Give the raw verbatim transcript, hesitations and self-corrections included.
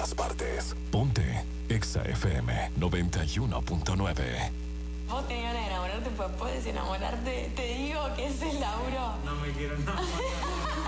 todas partes. Ponte Exa F M noventa y uno punto nueve. Vos tenías ganas de enamorarte, pues puedes enamorarte. Te digo que es el Lauro. No me quiero enamorar.